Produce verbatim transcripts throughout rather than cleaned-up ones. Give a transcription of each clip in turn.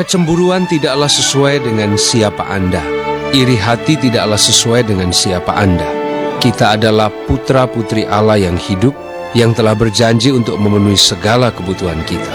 Kecemburuan tidaklah sesuai dengan siapa Anda. Iri hati tidaklah sesuai dengan siapa Anda. Kita adalah putra-putri Allah yang hidup, yang telah berjanji untuk memenuhi segala kebutuhan kita.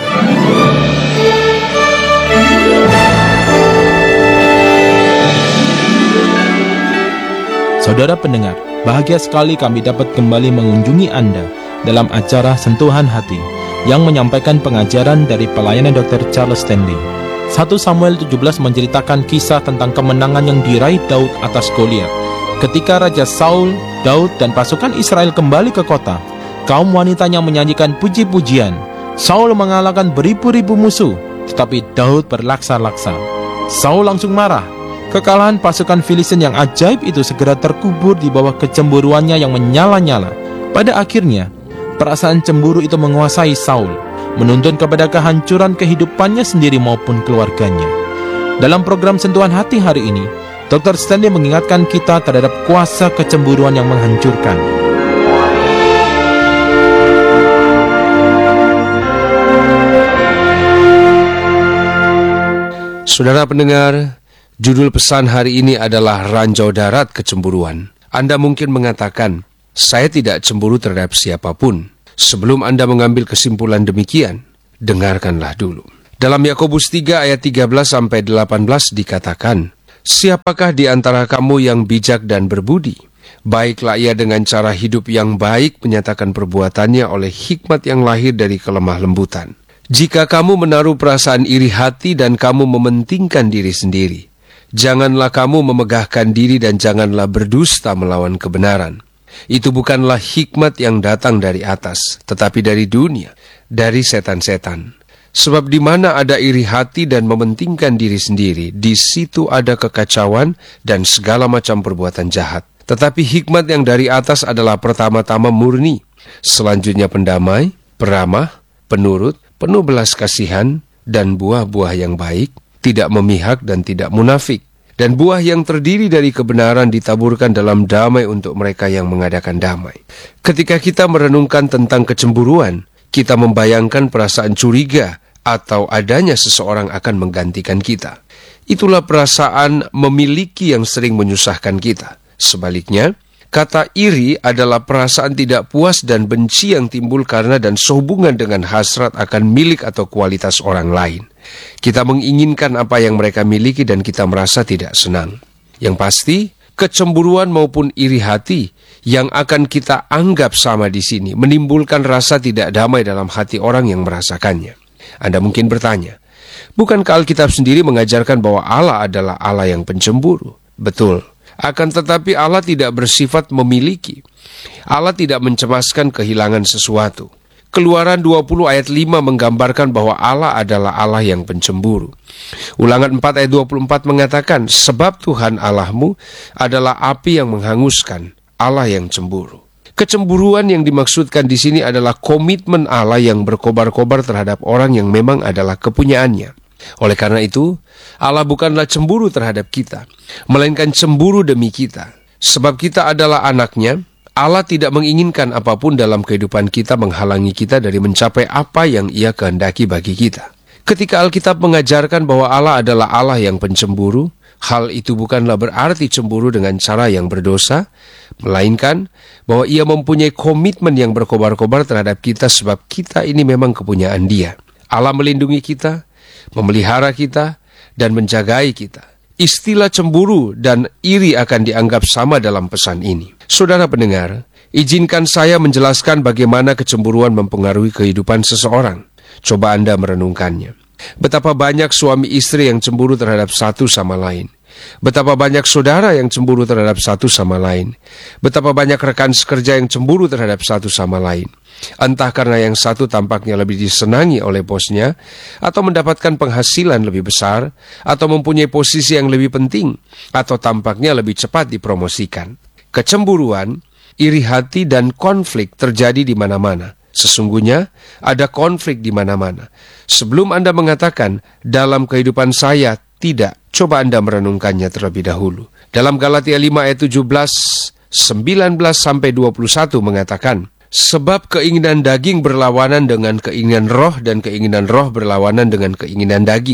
Saudara pendengar, bahagia sekali kami dapat kembali mengunjungi Anda dalam acara Sentuhan Hati yang menyampaikan pengajaran dari pelayanan dokter Charles Stanley. satu Samuel tujuh belas menceritakan kisah tentang kemenangan yang diraih Daud atas Goliat. Ketika Raja Saul, Daud, dan pasukan Israel kembali ke kota, kaum wanitanya menyanyikan puji-pujian. Saul mengalahkan beribu-ribu musuh, tetapi Daud berlaksa-laksa. Saul langsung marah. Kekalahan pasukan Filistin yang ajaib itu segera terkubur di bawah kecemburuannya yang menyala-nyala. Pada akhirnya, perasaan cemburu itu menguasai Saul, menuntun kepada kehancuran kehidupannya sendiri maupun keluarganya. Dalam program Sentuhan Hati hari ini, dokter Stanley mengingatkan kita terhadap kuasa kecemburuan yang menghancurkan. Saudara pendengar, judul pesan hari ini adalah Ranjau Darat Kecemburuan. Anda mungkin mengatakan, saya tidak cemburu terhadap siapapun. Sebelum Anda mengambil kesimpulan demikian, dengarkanlah dulu. Dalam Yakobus tiga ayat tiga belas sampai delapan belas dikatakan, siapakah di antara kamu yang bijak dan berbudi? Baiklah ia dengan cara hidup yang baik menyatakan perbuatannya oleh hikmat yang lahir dari kelemah lembutan. Jika kamu menaruh perasaan iri hati dan kamu mementingkan diri sendiri, janganlah kamu memegahkan diri dan janganlah berdusta melawan kebenaran. Itu bukanlah hikmat yang datang dari atas, tetapi dari dunia, dari setan-setan. Sebab di mana ada iri hati dan mementingkan diri sendiri, di situ ada kekacauan dan segala macam perbuatan jahat. Tetapi hikmat yang dari atas adalah pertama-tama murni, selanjutnya pendamai, peramah, penurut, penuh belas kasihan, dan buah-buah yang baik, tidak memihak dan tidak munafik. Dan buah yang terdiri dari kebenaran ditaburkan dalam damai untuk mereka yang mengadakan damai. Ketika kita merenungkan tentang kecemburuan, kita membayangkan perasaan curiga atau adanya seseorang akan menggantikan kita. Itulah perasaan memiliki yang sering menyusahkan kita. Sebaliknya, kata iri adalah perasaan tidak puas dan benci yang timbul karena dan sehubungan dengan hasrat akan milik atau kualitas orang lain. Kita menginginkan apa yang mereka miliki dan kita merasa tidak senang. Yang pasti, kecemburuan maupun iri hati yang akan kita anggap sama di sini menimbulkan rasa tidak damai dalam hati orang yang merasakannya. Anda mungkin bertanya, bukankah Alkitab sendiri mengajarkan bahwa Allah adalah Allah yang pencemburu? Betul. Akan tetapi Allah tidak bersifat memiliki. Allah tidak mencemaskan kehilangan sesuatu. Keluaran dua puluh ayat lima menggambarkan bahwa Allah adalah Allah yang pencemburu. Ulangan empat ayat dua puluh empat mengatakan, sebab Tuhan Allahmu adalah api yang menghanguskan, Allah yang cemburu. Kecemburuan yang dimaksudkan di sini adalah komitmen Allah yang berkobar-kobar terhadap orang yang memang adalah kepunyaannya. Oleh karena itu, Allah bukanlah cemburu terhadap kita, melainkan cemburu demi kita. Sebab kita adalah anaknya, Allah tidak menginginkan apapun dalam kehidupan kita menghalangi kita dari mencapai apa yang Ia kehendaki bagi kita. Ketika Alkitab mengajarkan bahwa Allah adalah Allah yang pencemburu, hal itu bukanlah berarti cemburu dengan cara yang berdosa, melainkan bahwa Ia mempunyai komitmen yang berkobar-kobar terhadap kita sebab kita ini memang kepunyaan Dia. Allah melindungi kita, memelihara kita, dan menjagai kita. Istilah cemburu dan iri akan dianggap sama dalam pesan ini. Saudara pendengar, izinkan saya menjelaskan bagaimana kecemburuan mempengaruhi kehidupan seseorang. Coba Anda merenungkannya. Betapa banyak suami istri yang cemburu terhadap satu sama lain. Betapa banyak saudara yang cemburu terhadap satu sama lain. Betapa banyak rekan sekerja yang cemburu terhadap satu sama lain. Entah karena yang satu tampaknya lebih disenangi oleh bosnya, atau mendapatkan penghasilan lebih besar, atau mempunyai posisi yang lebih penting, atau tampaknya lebih cepat dipromosikan. Kecemburuan, iri hati, dan konflik terjadi di mana-mana. Sesungguhnya ada konflik di mana-mana. Sebelum Anda mengatakan, dalam kehidupan saya tidak, coba Anda merenungkannya terlebih dahulu. Dalam Galatia lima ayat tujuh belas, sembilan belas sampai dua puluh satu mengatakan, sebab keinginan daging berlawanan dengan keinginan roh dan keinginan roh berlawanan dengan keinginan daging.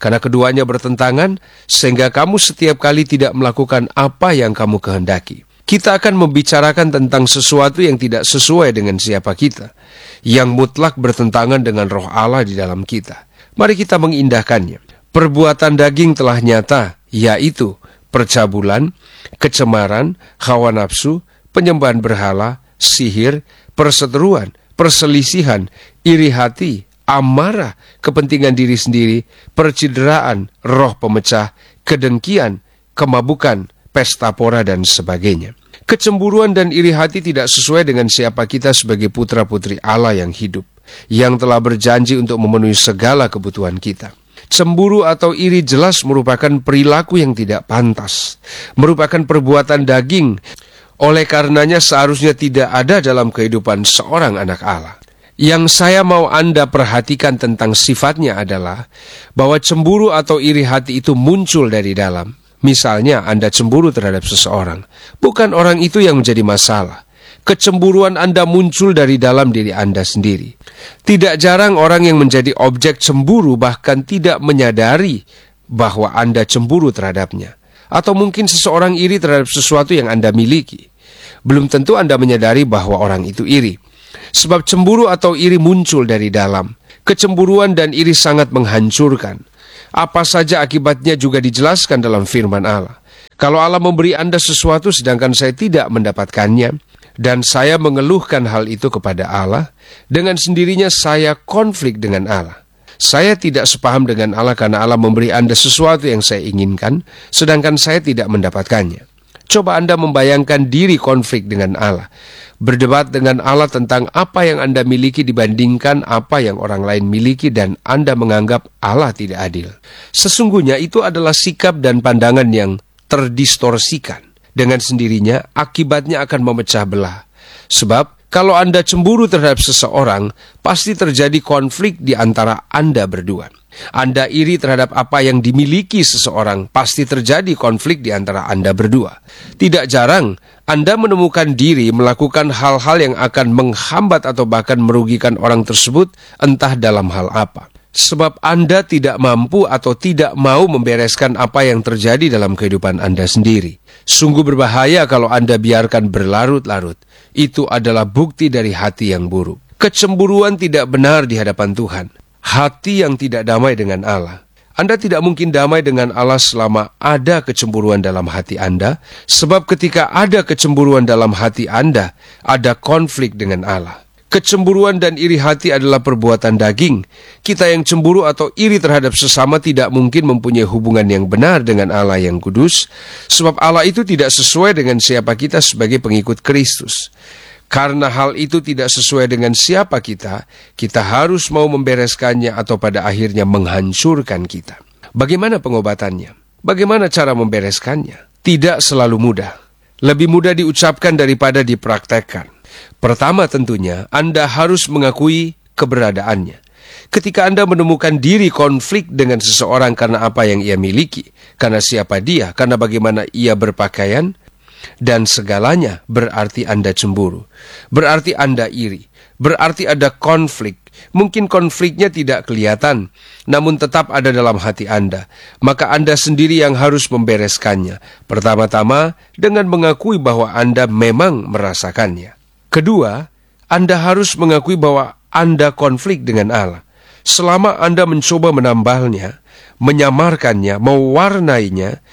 Karena keduanya bertentangan, sehingga kamu setiap kali tidak melakukan apa yang kamu kehendaki. Kita akan membicarakan tentang sesuatu yang tidak sesuai dengan siapa kita, yang mutlak bertentangan dengan roh Allah di dalam kita. Mari kita mengindahkannya. Perbuatan daging telah nyata, yaitu percabulan, kecemaran, hawa nafsu, penyembahan berhala, sihir, perseteruan, perselisihan, iri hati, amarah, kepentingan diri sendiri, percideraan, roh pemecah, kedengkian, kemabukan, pesta pora, dan sebagainya. Kecemburuan dan iri hati tidak sesuai dengan siapa kita sebagai putra-putri Allah yang hidup, yang telah berjanji untuk memenuhi segala kebutuhan kita. Cemburu atau iri jelas merupakan perilaku yang tidak pantas, merupakan perbuatan daging. Oleh karenanya seharusnya tidak ada dalam kehidupan seorang anak Allah. Yang saya mau Anda perhatikan tentang sifatnya adalah bahwa cemburu atau iri hati itu muncul dari dalam. Misalnya Anda cemburu terhadap seseorang, bukan orang itu yang menjadi masalah. Kecemburuan Anda muncul dari dalam diri Anda sendiri. Tidak jarang orang yang menjadi objek cemburu bahkan tidak menyadari bahwa Anda cemburu terhadapnya. Atau mungkin seseorang iri terhadap sesuatu yang Anda miliki. Belum tentu Anda menyadari bahwa orang itu iri. Sebab cemburu atau iri muncul dari dalam. Kecemburuan dan iri sangat menghancurkan. Apa saja akibatnya juga dijelaskan dalam firman Allah. Kalau Allah memberi Anda sesuatu sedangkan saya tidak mendapatkannya, dan saya mengeluhkan hal itu kepada Allah, dengan sendirinya saya konflik dengan Allah. Saya tidak sepaham dengan Allah karena Allah memberi Anda sesuatu yang saya inginkan, sedangkan saya tidak mendapatkannya. Coba Anda membayangkan diri konflik dengan Allah. Berdebat dengan Allah tentang apa yang Anda miliki dibandingkan apa yang orang lain miliki dan Anda menganggap Allah tidak adil. Sesungguhnya itu adalah sikap dan pandangan yang terdistorsikan. Dengan sendirinya akibatnya akan memecah belah. Sebab kalau Anda cemburu terhadap seseorang, pasti terjadi konflik di antara Anda berdua. Anda iri terhadap apa yang dimiliki seseorang, pasti terjadi konflik di antara Anda berdua. Tidak jarang Anda menemukan diri melakukan hal-hal yang akan menghambat atau bahkan merugikan orang tersebut, entah dalam hal apa. Sebab Anda tidak mampu atau tidak mau membereskan apa yang terjadi dalam kehidupan Anda sendiri. Sungguh berbahaya kalau Anda biarkan berlarut-larut. Itu adalah bukti dari hati yang buruk. Kecemburuan tidak benar di hadapan Tuhan. Hati yang tidak damai dengan Allah. Anda tidak mungkin damai dengan Allah selama ada kecemburuan dalam hati Anda, sebab ketika ada kecemburuan dalam hati Anda, ada konflik dengan Allah. Kecemburuan dan iri hati adalah perbuatan daging. Kita yang cemburu atau iri terhadap sesama tidak mungkin mempunyai hubungan yang benar dengan Allah yang kudus, sebab Allah itu tidak sesuai dengan siapa kita sebagai pengikut Kristus. Karena hal itu tidak sesuai dengan siapa kita, kita harus mau membereskannya atau pada akhirnya menghancurkan kita. Bagaimana pengobatannya? Bagaimana cara membereskannya? Tidak selalu mudah. Lebih mudah diucapkan daripada dipraktekkan. Pertama tentunya, Anda harus mengakui keberadaannya. Ketika Anda menemukan diri konflik dengan seseorang karena apa yang ia miliki, karena siapa dia, karena bagaimana ia berpakaian, dan segalanya, berarti Anda cemburu. Berarti Anda iri. Berarti ada konflik. Mungkin konfliknya tidak kelihatan, namun tetap ada dalam hati Anda. Maka Anda sendiri yang harus membereskannya. Pertama-tama, dengan mengakui bahwa Anda memang merasakannya. Kedua, Anda harus mengakui bahwa Anda konflik dengan Allah. Selama Anda mencoba menambahnya, menyamarkannya, mewarnainya,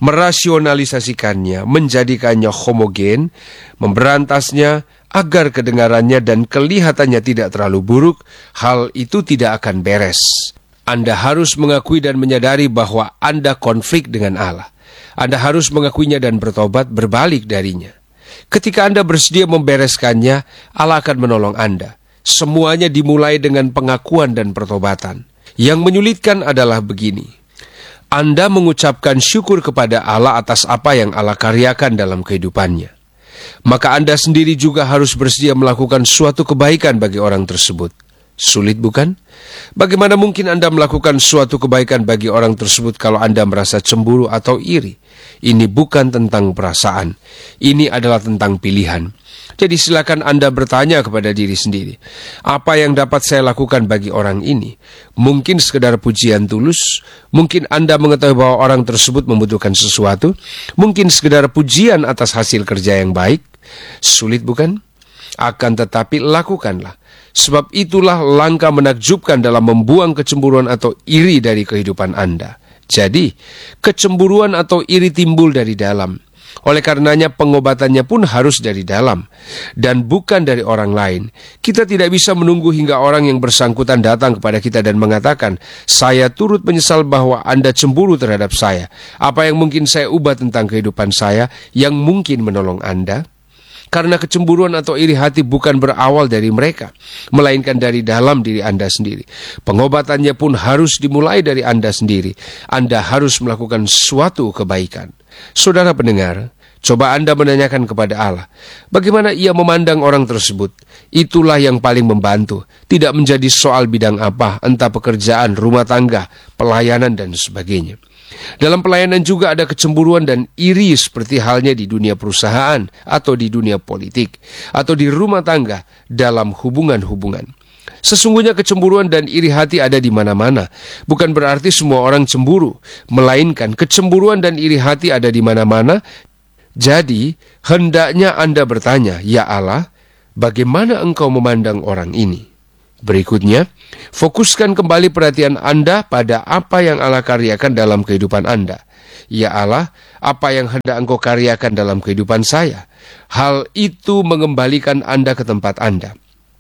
merasionalisasikannya, menjadikannya homogen, memberantasnya agar kedengarannya dan kelihatannya tidak terlalu buruk, hal itu tidak akan beres. Anda harus mengakui dan menyadari bahwa Anda konflik dengan Allah. Anda harus mengakuinya dan bertobat berbalik darinya. Ketika Anda bersedia membereskannya, Allah akan menolong Anda. Semuanya dimulai dengan pengakuan dan pertobatan. Yang menyulitkan adalah begini. Anda mengucapkan syukur kepada Allah atas apa yang Allah karyakan dalam kehidupannya. Maka Anda sendiri juga harus bersedia melakukan suatu kebaikan bagi orang tersebut. Sulit bukan? Bagaimana mungkin Anda melakukan suatu kebaikan bagi orang tersebut kalau Anda merasa cemburu atau iri? Ini bukan tentang perasaan. Ini adalah tentang pilihan. Jadi silakan Anda bertanya kepada diri sendiri, apa yang dapat saya lakukan bagi orang ini? Mungkin sekedar pujian tulus, mungkin Anda mengetahui bahwa orang tersebut membutuhkan sesuatu, mungkin sekedar pujian atas hasil kerja yang baik. Sulit bukan? Akan tetapi lakukanlah. Sebab itulah langkah menakjubkan dalam membuang kecemburuan atau iri dari kehidupan Anda. Jadi, kecemburuan atau iri timbul dari dalam. Oleh karenanya pengobatannya pun harus dari dalam dan bukan dari orang lain. Kita tidak bisa menunggu hingga orang yang bersangkutan datang kepada kita dan mengatakan, saya turut menyesal bahwa Anda cemburu terhadap saya. Apa yang mungkin saya ubah tentang kehidupan saya yang mungkin menolong Anda? Karena kecemburuan atau iri hati bukan berawal dari mereka, melainkan dari dalam diri Anda sendiri. Pengobatannya pun harus dimulai dari Anda sendiri. Anda harus melakukan suatu kebaikan. Saudara pendengar, coba Anda menanyakan kepada Allah, bagaimana Ia memandang orang tersebut? Itulah yang paling membantu. Tidak menjadi soal bidang apa, entah pekerjaan, rumah tangga, pelayanan, dan sebagainya. Dalam pelayanan juga ada kecemburuan dan iri seperti halnya di dunia perusahaan atau di dunia politik atau di rumah tangga dalam hubungan-hubungan. Sesungguhnya kecemburuan dan iri hati ada di mana-mana. Bukan berarti semua orang cemburu, melainkan kecemburuan dan iri hati ada di mana-mana. Jadi, hendaknya Anda bertanya, ya Allah, bagaimana Engkau memandang orang ini? Berikutnya, fokuskan kembali perhatian Anda pada apa yang Allah karyakan dalam kehidupan Anda. Ya Allah, apa yang hendak Engkau karyakan dalam kehidupan saya? Hal itu mengembalikan Anda ke tempat Anda.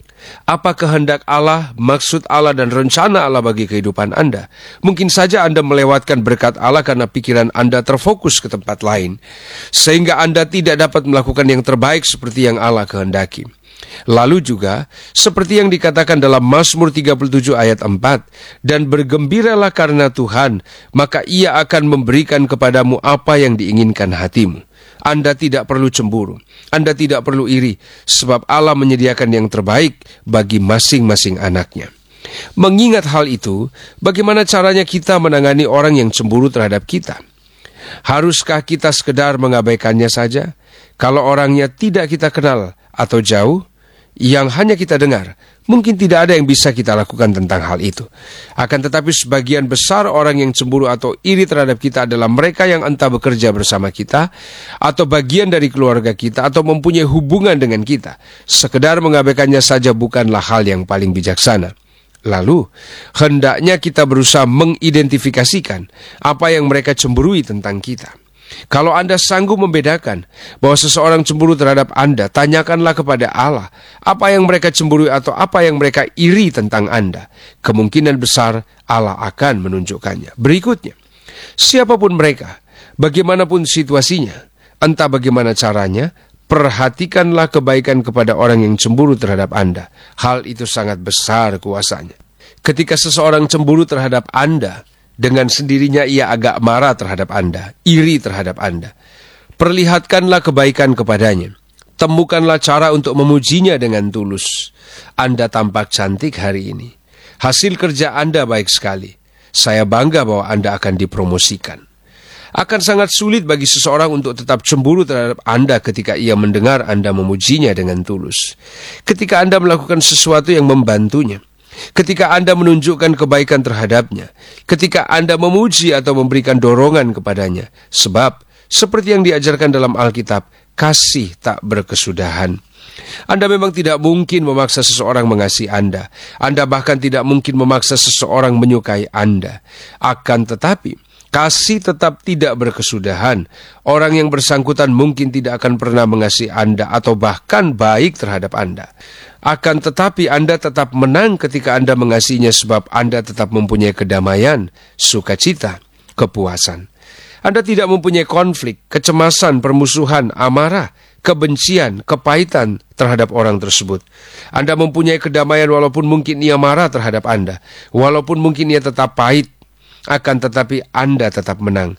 Apa kehendak Allah, maksud Allah dan rencana Allah bagi kehidupan Anda? Mungkin saja Anda melewatkan berkat Allah karena pikiran Anda terfokus ke tempat lain, sehingga Anda tidak dapat melakukan yang terbaik seperti yang Allah kehendaki. Lalu juga, seperti yang dikatakan dalam Mazmur tiga puluh tujuh ayat empat, dan bergembiralah karena Tuhan, maka Ia akan memberikan kepadamu apa yang diinginkan hatimu. Anda tidak perlu cemburu, Anda tidak perlu iri, sebab Allah menyediakan yang terbaik bagi masing-masing anaknya. Mengingat hal itu, bagaimana caranya kita menangani orang yang cemburu terhadap kita? Haruskah kita sekedar mengabaikannya saja? Kalau orangnya tidak kita kenal atau jauh, yang hanya kita dengar, mungkin tidak ada yang bisa kita lakukan tentang hal itu. Akan tetapi sebagian besar orang yang cemburu atau iri terhadap kita adalah mereka yang entah bekerja bersama kita, atau bagian dari keluarga kita, atau mempunyai hubungan dengan kita. Sekedar mengabaikannya saja bukanlah hal yang paling bijaksana. Lalu, hendaknya kita berusaha mengidentifikasikan apa yang mereka cemburui tentang kita. Kalau Anda sanggup membedakan bahwa seseorang cemburu terhadap Anda, tanyakanlah kepada Allah apa yang mereka cemburui atau apa yang mereka iri tentang Anda. Kemungkinan besar Allah akan menunjukkannya. Berikutnya, siapapun mereka, bagaimanapun situasinya, entah bagaimana caranya, perhatikanlah kebaikan kepada orang yang cemburu terhadap Anda. Hal itu sangat besar kuasanya. Ketika seseorang cemburu terhadap Anda, dengan sendirinya ia agak marah terhadap Anda, iri terhadap Anda. Perlihatkanlah kebaikan kepadanya. Temukanlah cara untuk memujinya dengan tulus. Anda tampak cantik hari ini. Hasil kerja Anda baik sekali. Saya bangga bahwa Anda akan dipromosikan. Akan sangat sulit bagi seseorang untuk tetap cemburu terhadap Anda ketika ia mendengar Anda memujinya dengan tulus. Ketika Anda melakukan sesuatu yang membantunya. Ketika Anda menunjukkan kebaikan terhadapnya, ketika Anda memuji atau memberikan dorongan kepadanya, sebab seperti yang diajarkan dalam Alkitab, kasih tak berkesudahan. Anda memang tidak mungkin memaksa seseorang mengasihi Anda. Anda bahkan tidak mungkin memaksa seseorang menyukai Anda. Akan tetapi, kasih tetap tidak berkesudahan. Orang yang bersangkutan mungkin tidak akan pernah mengasihi Anda atau bahkan baik terhadap Anda. Akan tetapi Anda tetap menang ketika Anda mengasihinya sebab Anda tetap mempunyai kedamaian, sukacita, kepuasan. Anda tidak mempunyai konflik, kecemasan, permusuhan, amarah, kebencian, kepahitan terhadap orang tersebut. Anda mempunyai kedamaian walaupun mungkin ia marah terhadap Anda, walaupun mungkin ia tetap pahit, akan tetapi Anda tetap menang.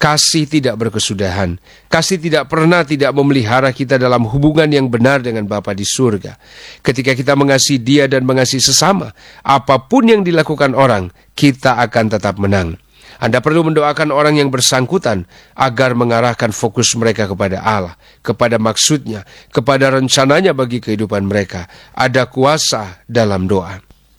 Kasih tidak berkesudahan. Kasih tidak pernah tidak memelihara kita dalam hubungan yang benar dengan Bapa di surga. Ketika kita mengasihi Dia dan mengasihi sesama, apapun yang dilakukan orang, kita akan tetap menang. Anda perlu mendoakan orang yang bersangkutan agar mengarahkan fokus mereka kepada Allah, kepada maksudnya, kepada rencananya bagi kehidupan mereka. Ada kuasa dalam doa.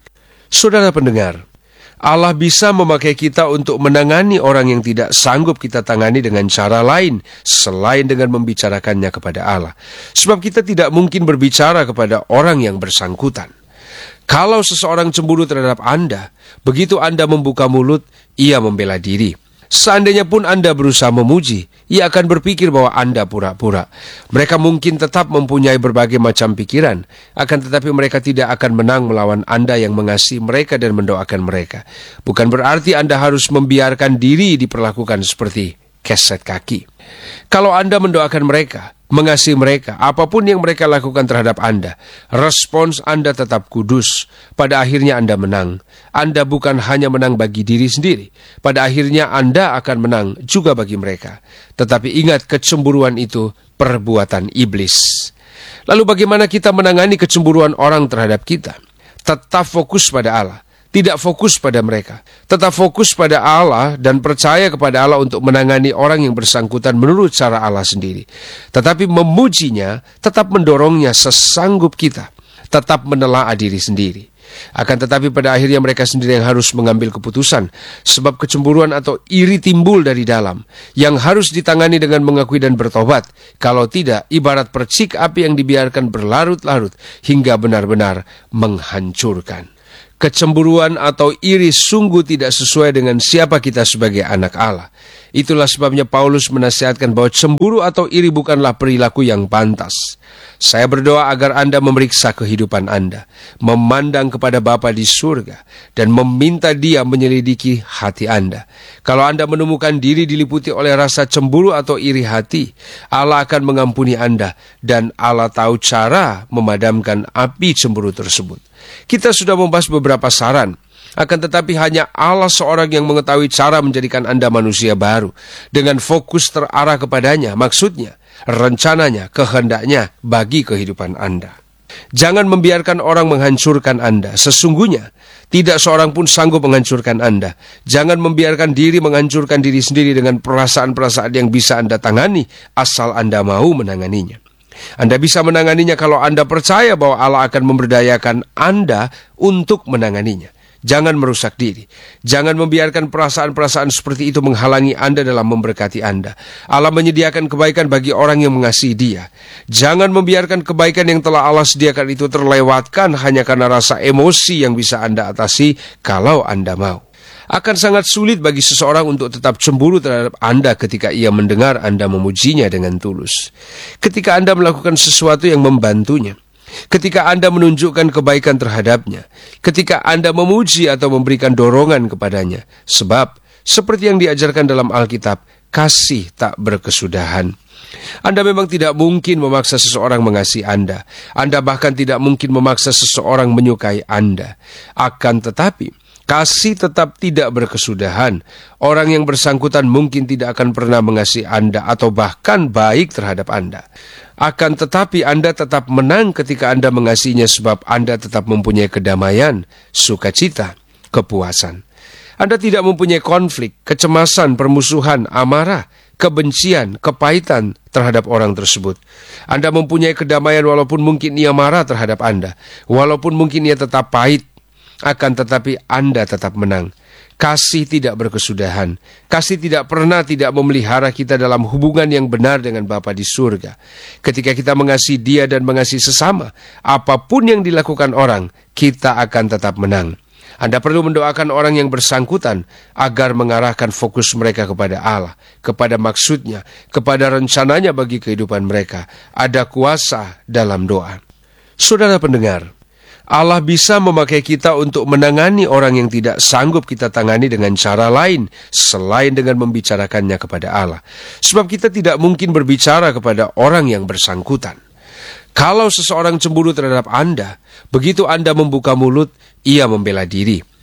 Saudara pendengar, Allah bisa memakai kita untuk menangani orang yang tidak sanggup kita tangani dengan cara lain selain dengan membicarakannya kepada Allah. Sebab kita tidak mungkin berbicara kepada orang yang bersangkutan. Kalau seseorang cemburu terhadap Anda, begitu Anda membuka mulut, ia membela diri. Seandainya pun Anda berusaha memuji, ia akan berpikir bahwa Anda pura-pura. Mereka mungkin tetap mempunyai berbagai macam pikiran, akan tetapi mereka tidak akan menang melawan Anda yang mengasihi mereka dan mendoakan mereka. Bukan berarti Anda harus membiarkan diri diperlakukan seperti keset kaki. Kalau Anda mendoakan mereka, mengasihi mereka, apapun yang mereka lakukan terhadap Anda, respons Anda tetap kudus. Pada akhirnya Anda menang. Anda bukan hanya menang bagi diri sendiri. Pada akhirnya Anda akan menang juga bagi mereka. Tetapi ingat, kecemburuan itu perbuatan iblis. Lalu bagaimana kita menangani kecemburuan orang terhadap kita? Tetap fokus pada Allah. Tidak fokus pada mereka. Tetap fokus pada Allah dan percaya kepada Allah untuk menangani orang yang bersangkutan menurut cara Allah sendiri. Tetapi memujinya, tetap mendorongnya sesanggup kita. Tetap menelaah diri sendiri. Akan tetapi pada akhirnya mereka sendiri yang harus mengambil keputusan. Sebab kecemburuan atau iri timbul dari dalam, yang harus ditangani dengan mengakui dan bertobat. Kalau tidak, ibarat percik api yang dibiarkan berlarut-larut hingga benar-benar menghancurkan. Kecemburuan atau iri sungguh tidak sesuai dengan siapa kita sebagai anak Allah. Itulah sebabnya Paulus menasihatkan bahwa cemburu atau iri bukanlah perilaku yang pantas. Saya berdoa agar Anda memeriksa kehidupan Anda, memandang kepada Bapa di surga, dan meminta Dia menyelidiki hati Anda. Kalau Anda menemukan diri diliputi oleh rasa cemburu atau iri hati, Allah akan mengampuni Anda, dan Allah tahu cara memadamkan api cemburu tersebut. Kita sudah membahas beberapa saran, akan tetapi hanya Allah seorang yang mengetahui cara menjadikan Anda manusia baru, dengan fokus terarah kepadanya, maksudnya, rencananya, kehendaknya bagi kehidupan Anda. Jangan membiarkan orang menghancurkan Anda. Sesungguhnya, tidak seorang pun sanggup menghancurkan Anda. Jangan membiarkan diri menghancurkan diri sendiri dengan perasaan-perasaan yang bisa Anda tangani, asal Anda mau menanganinya. Anda bisa menanganinya kalau Anda percaya bahwa Allah akan memberdayakan Anda untuk menanganinya. Jangan merusak diri. Jangan membiarkan perasaan-perasaan seperti itu menghalangi Anda dalam memberkati Anda. Allah menyediakan kebaikan bagi orang yang mengasihi Dia. Jangan membiarkan kebaikan yang telah Allah sediakan itu terlewatkan hanya karena rasa emosi yang bisa Anda atasi kalau Anda mau. Akan sangat sulit bagi seseorang untuk tetap cemburu terhadap Anda ketika ia mendengar Anda memujinya dengan tulus. Ketika Anda melakukan sesuatu yang membantunya. Ketika Anda menunjukkan kebaikan terhadapnya, ketika Anda memuji atau memberikan dorongan kepadanya. Sebab, seperti yang diajarkan dalam Alkitab, kasih tak berkesudahan. Anda memang tidak mungkin memaksa seseorang mengasihi Anda. Anda bahkan tidak mungkin memaksa seseorang menyukai Anda. Akan tetapi, kasih tetap tidak berkesudahan. Orang yang bersangkutan mungkin tidak akan pernah mengasihi Anda atau bahkan baik terhadap Anda. Akan tetapi Anda tetap menang ketika Anda mengasihinya sebab Anda tetap mempunyai kedamaian, sukacita, kepuasan. Anda tidak mempunyai konflik, kecemasan, permusuhan, amarah, kebencian, kepahitan terhadap orang tersebut. Anda mempunyai kedamaian walaupun mungkin ia marah terhadap Anda, walaupun mungkin ia tetap pahit. Akan tetapi Anda tetap menang. Kasih tidak berkesudahan. Kasih tidak pernah tidak memelihara kita dalam hubungan yang benar dengan Bapa di surga. Ketika kita mengasihi Dia dan mengasihi sesama, apapun yang dilakukan orang, kita akan tetap menang. Anda perlu mendoakan orang yang bersangkutan agar mengarahkan fokus mereka kepada Allah, kepada maksudnya, kepada rencananya bagi kehidupan mereka. Ada kuasa dalam doa. Saudara pendengar, Allah bisa memakai kita untuk menangani orang yang tidak sanggup kita tangani dengan cara lain selain dengan membicarakannya kepada Allah. Sebab kita tidak mungkin berbicara kepada orang yang bersangkutan. Kalau seseorang cemburu terhadap Anda, begitu Anda membuka mulut, ia membela diri.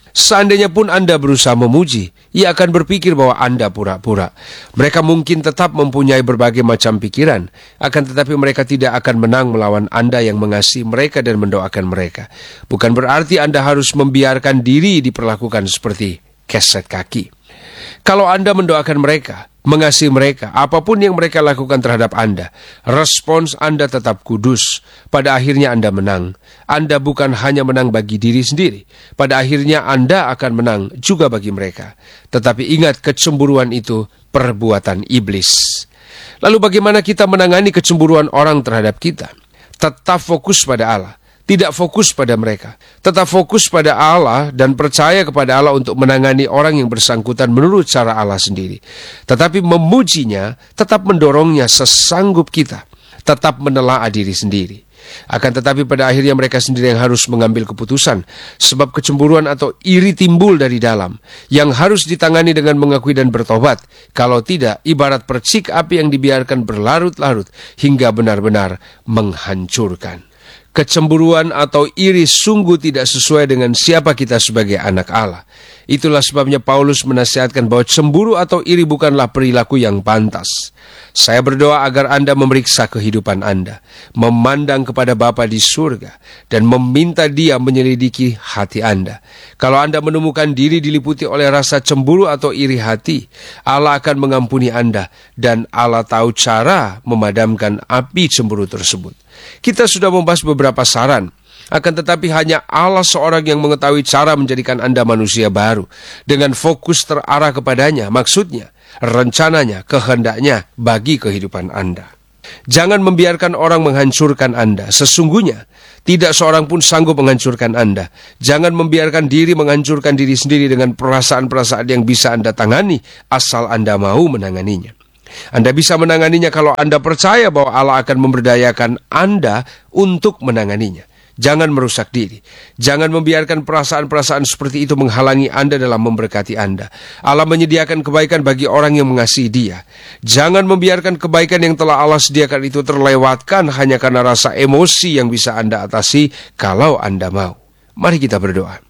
Seandainya pun Anda berusaha memuji, ia akan berpikir bahwa Anda pura-pura. Mereka mungkin tetap mempunyai berbagai macam pikiran, akan tetapi mereka tidak akan menang melawan Anda yang mengasihi mereka dan mendoakan mereka. Bukan berarti Anda harus membiarkan diri diperlakukan seperti keset kaki. Kalau Anda mendoakan mereka, mengasihi mereka, apapun yang mereka lakukan terhadap Anda, respons Anda tetap kudus. Pada akhirnya Anda menang. Anda bukan hanya menang bagi diri sendiri. Pada akhirnya Anda akan menang juga bagi mereka. Tetapi ingat, kecemburuan itu perbuatan iblis. Lalu bagaimana kita menangani kecemburuan orang terhadap kita? Tetap fokus pada Allah. Tidak fokus pada mereka. Tetap fokus pada Allah dan percaya kepada Allah untuk menangani orang yang bersangkutan menurut cara Allah sendiri. Tetapi memujinya, tetap mendorongnya sesanggup kita. Tetap menelaah diri sendiri. Akan tetapi pada akhirnya mereka sendiri yang harus mengambil keputusan. Sebab kecemburuan atau iri timbul dari dalam, yang harus ditangani dengan mengakui dan bertobat. Kalau tidak, ibarat percik api yang dibiarkan berlarut-larut hingga benar-benar menghancurkan. Kecemburuan atau iri sungguh tidak sesuai dengan siapa kita sebagai anak Allah. Itulah sebabnya Paulus menasihatkan bahwa cemburu atau iri bukanlah perilaku yang pantas. Saya berdoa agar Anda memeriksa kehidupan Anda, memandang kepada Bapa di surga, dan meminta Dia menyelidiki hati Anda. Kalau Anda menemukan diri diliputi oleh rasa cemburu atau iri hati, Allah akan mengampuni Anda, dan Allah tahu cara memadamkan api cemburu tersebut. Kita sudah membahas beberapa saran, akan tetapi hanya Allah seorang yang mengetahui cara menjadikan Anda manusia baru, dengan fokus terarah kepadanya, maksudnya, rencananya, kehendaknya bagi kehidupan Anda. Jangan membiarkan orang menghancurkan Anda. Sesungguhnya, tidak seorang pun sanggup menghancurkan Anda. Jangan membiarkan diri menghancurkan diri sendiri dengan perasaan-perasaan yang bisa Anda tangani, asal Anda mau menanganinya. Anda bisa menanganinya kalau Anda percaya bahwa Allah akan memberdayakan Anda untuk menanganinya. Jangan merusak diri. Jangan membiarkan perasaan-perasaan seperti itu menghalangi Anda dalam memberkati Anda. Allah menyediakan kebaikan bagi orang yang mengasihi Dia. Jangan membiarkan kebaikan yang telah Allah sediakan itu terlewatkan hanya karena rasa emosi yang bisa Anda atasi kalau Anda mau. Mari kita berdoa.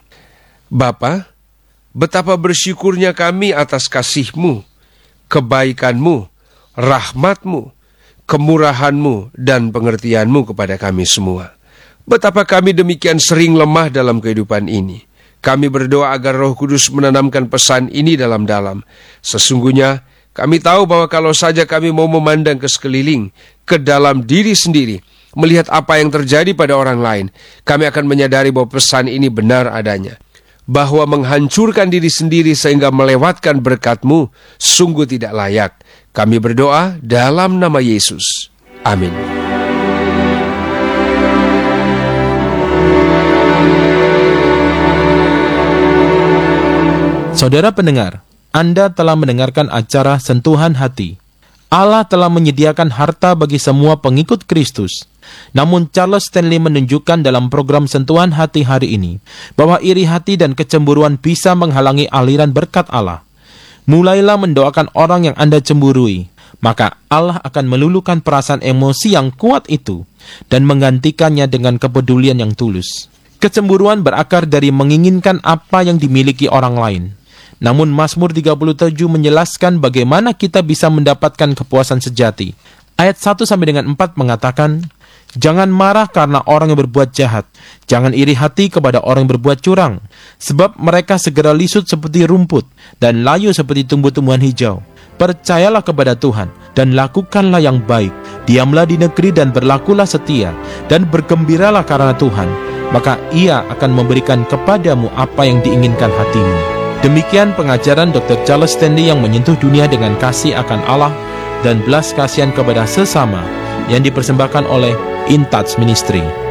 Bapa, betapa bersyukurnya kami atas kasih-Mu, kebaikan-Mu, rahmat-Mu, kemurahan-Mu, dan pengertian-Mu kepada kami semua. Betapa kami demikian sering lemah dalam kehidupan ini. Kami berdoa agar Roh Kudus menanamkan pesan ini dalam-dalam. Sesungguhnya, kami tahu bahwa kalau saja kami mau memandang ke sekeliling, ke dalam diri sendiri, melihat apa yang terjadi pada orang lain, kami akan menyadari bahwa pesan ini benar adanya. Bahwa menghancurkan diri sendiri sehingga melewatkan berkat-Mu sungguh tidak layak. Kami berdoa dalam nama Yesus. Amin. Saudara pendengar, Anda telah mendengarkan acara Sentuhan Hati. Allah telah menyediakan harta bagi semua pengikut Kristus. Namun Charles Stanley menunjukkan dalam program Sentuhan Hati hari ini bahwa iri hati dan kecemburuan bisa menghalangi aliran berkat Allah. Mulailah mendoakan orang yang Anda cemburui, maka Allah akan meluluhkan perasaan emosi yang kuat itu dan menggantikannya dengan kepedulian yang tulus. Kecemburuan berakar dari menginginkan apa yang dimiliki orang lain. Namun Mazmur tiga puluh tujuh menjelaskan bagaimana kita bisa mendapatkan kepuasan sejati. Ayat satu sampai dengan empat mengatakan, jangan marah karena orang yang berbuat jahat. Jangan iri hati kepada orang yang berbuat curang. Sebab mereka segera lisut seperti rumput dan layu seperti tumbuh-tumbuhan hijau. Percayalah kepada Tuhan dan lakukanlah yang baik. Diamlah di negeri dan berlakulah setia. Dan bergembiralah karena Tuhan. Maka Ia akan memberikan kepadamu apa yang diinginkan hatimu. Demikian pengajaran dokter Charles Stanley yang menyentuh dunia dengan kasih akan Allah dan belas kasihan kepada sesama yang dipersembahkan oleh In Touch Ministry.